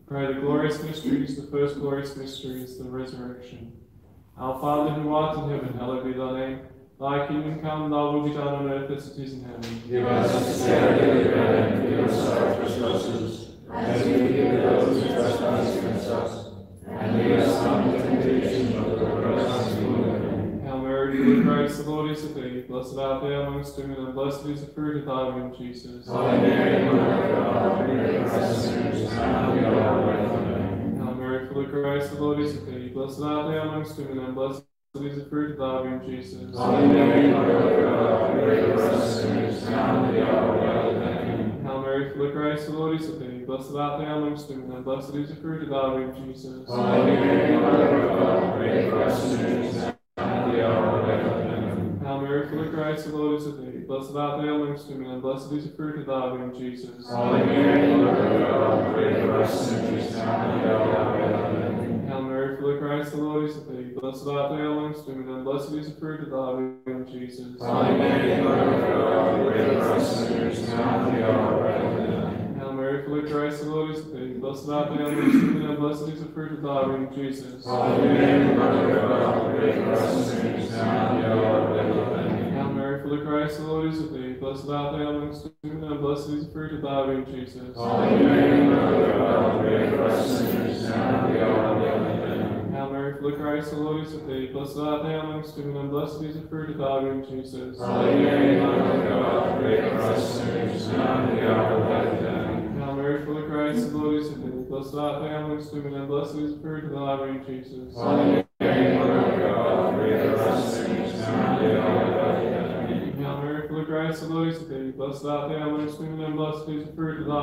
Pray the glorious mysteries, the first glorious mystery is the resurrection. Our Father who art in heaven, hallowed be thy name. Thy kingdom come, thy will be done on earth as it is in heaven. Give us this day our daily bread, and forgive us our trespasses, as we forgive those who trespass against us. And lead us not into temptation, but deliver us from evil. Hail Mary, full of grace, the Lord is with thee. Blessed art thou amongst women, and blessed is the fruit of thy womb, Jesus. Holy Mary, Mother of God, pray for us sinners, now and at the hour of our death. Amen. Hail Mary, full of grace, the Lord is with thee. Blessed art thou amongst women, and blessed is the fruit of thy womb, Jesus. Holy Mary, Mother of God, pray for us sinners, now and at the hour of our death. Amen. Hail Mary, full of grace, the Lord is with thee. Blessed art thou amongst women, and blessed is the fruit of thy womb, Jesus. Holy Mary, Mother of God, pray for us sinners, now and at the hour of our death. Amen. Hail Mary, full of grace, the Lord is with thee. Blessed art thou amongst women, and blessed is the fruit of thy womb, Jesus. Holy Mary, Mother of God, pray for us sinners, now and at the hour of our death. Amen. Hail Mary, full of grace, the Lord is with thee. Blessed art thou amongst women, and blessed is the fruit of thy womb, Jesus. Holy Mary, Mother of God, pray for us sinners, now and at the hour of our death. Amen. Hail Mary, full of grace, the Lord is with thee. Blessed art thou amongst women, and blessed is the fruit of thy womb, Jesus. Holy Mary, Mother of God, pray for us sinners, now and at the hour of our death. Amen. Hail Mary, full of grace, the Lord is with thee. Blessed art thou amongst women, and blessed is the fruit of thy womb, Jesus. Holy Mary, Mother of God, pray for us sinners, now and at the hour of our death. Amen. Hail Mary, full of grace, the Lord is with thee. Blessed art thou amongst women, and blessed is the fruit of thy womb, Jesus. Holy Mary, Mother of God, pray for us sinners, now and at the hour of our death. Amen. Hail Mary, full of grace, the Lord is with thee. Blessed art thou amongst women, and blessed is the fruit of thy womb, Jesus. Holy Mary, Mother of God, pray for us sinners, now and at the hour of our death. Amen. Hail Mary, full of grace, the Lord is with thee. Blessed art thou amongst women, and blessed is the fruit of thy